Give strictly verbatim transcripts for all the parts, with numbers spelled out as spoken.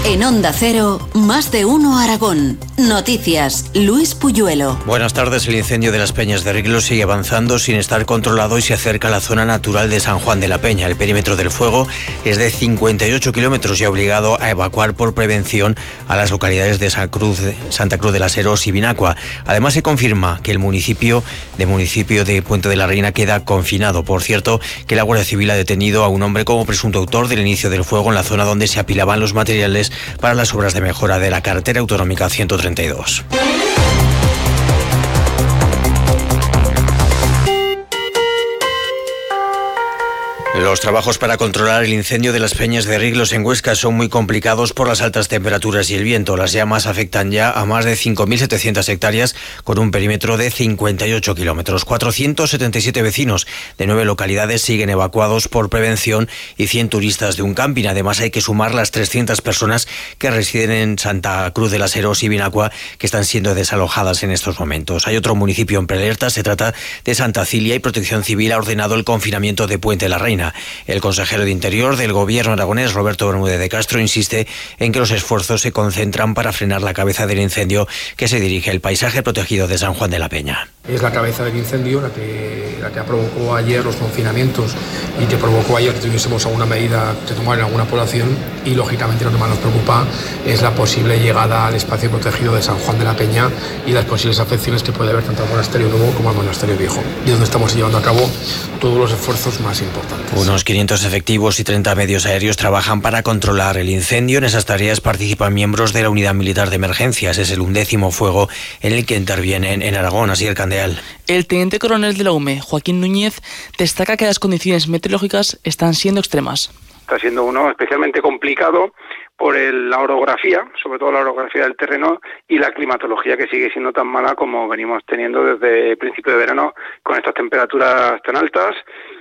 En Onda Cero, Más de Uno Aragón. Noticias, Luis Puyuelo. Buenas tardes. El incendio de las Peñas de Riglos sigue avanzando sin estar controlado y se acerca a la zona natural de San Juan de la Peña. El perímetro del fuego es de cincuenta y ocho kilómetros y ha obligado a evacuar por prevención a las localidades de Santa Cruz, Santa Cruz de las Heros y Vinacua. Además, se confirma que el municipio de municipio de Puente de la Reina queda confinado. Por cierto, que la Guardia Civil ha detenido a un hombre como presunto autor del inicio del fuego en la zona donde se apilaban los materiales para las obras de mejora de la carretera autonómica ciento treinta y dos. Los trabajos para controlar el incendio de las Peñas de Riglos en Huesca son muy complicados por las altas temperaturas y el viento. Las llamas afectan ya a más de cinco mil setecientas hectáreas con un perímetro de cincuenta y ocho kilómetros. cuatrocientos setenta y siete vecinos de nueve localidades siguen evacuados por prevención y cien turistas de un camping. Además, hay que sumar las trescientas personas que residen en Santa Cruz de las Heros y Vinacua que están siendo desalojadas en estos momentos. Hay otro municipio en prealerta, se trata de Santa Cilia, y Protección Civil ha ordenado el confinamiento de Puente de la Reina. El consejero de Interior del Gobierno aragonés, Roberto Bermúdez de Castro, insiste en que los esfuerzos se concentran para frenar la cabeza del incendio que se dirige al paisaje protegido de San Juan de la Peña. Es la cabeza del incendio la que, la que provocó ayer los confinamientos y que provocó ayer que tuviésemos alguna medida que tomar en alguna población, y lógicamente lo que más nos preocupa es la posible llegada al espacio protegido de San Juan de la Peña y las posibles afecciones que puede haber tanto al monasterio nuevo como al monasterio viejo, y donde estamos llevando a cabo todos los esfuerzos más importantes. Unos quinientos efectivos y treinta medios aéreos trabajan para controlar el incendio. En esas tareas participan miembros de la Unidad Militar de Emergencias. Es el undécimo fuego en el que intervienen en Aragón. Así el Candeal. El teniente coronel de la U M E, Joaquín Núñez, destaca que las condiciones meteorológicas están siendo extremas. Está siendo uno especialmente complicado por el, la orografía, sobre todo la orografía del terreno, y la climatología, que sigue siendo tan mala como venimos teniendo desde el principio de verano, con estas temperaturas tan altas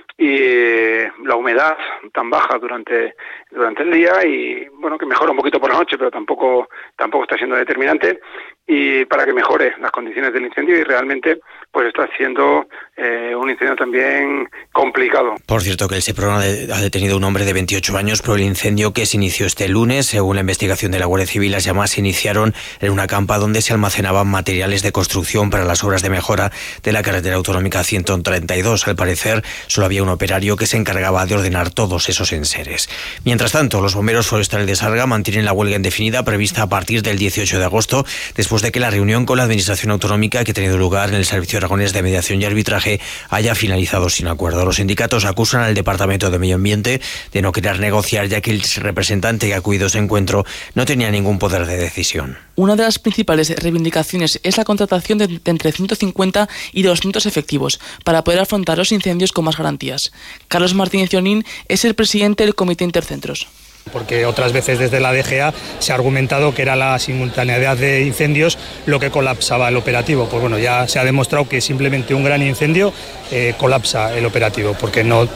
y la humedad tan baja durante durante el día, y bueno, que mejora un poquito por la noche, pero tampoco tampoco está siendo determinante, y para que mejore las condiciones del incendio, y realmente pues está siendo eh, un incendio también complicado. Por cierto, que el Seprona ha detenido a un hombre de veintiocho años por el incendio que se inició este lunes. Según la investigación de la Guardia Civil, las llamas se iniciaron en una campa donde se almacenaban materiales de construcción para las obras de mejora de la carretera autonómica ciento treinta y dos. Al parecer, solo había un operario que se encargaba de ordenar todos esos enseres. Mientras tanto, los bomberos forestales de Sarga mantienen la huelga indefinida prevista a partir del dieciocho de agosto, después de que la reunión con la Administración Autonómica que ha tenido lugar en el Servicio Aragonés de Mediación y Arbitraje haya finalizado sin acuerdo. Los sindicatos acusan al Departamento de Medio Ambiente de no querer negociar, ya que el representante que ha acudido a ese encuentro no tenía ningún poder de decisión. Una de las principales reivindicaciones es la contratación de, de entre ciento cincuenta y doscientos efectivos para poder afrontar los incendios con más garantías. Carlos Martínez Llonín es el presidente del Comité Intercentros. Porque otras veces desde la D G A se ha argumentado que era la simultaneidad de incendios lo que colapsaba el operativo. Pues bueno, ya se ha demostrado que simplemente un gran incendio eh, colapsa el operativo, porque no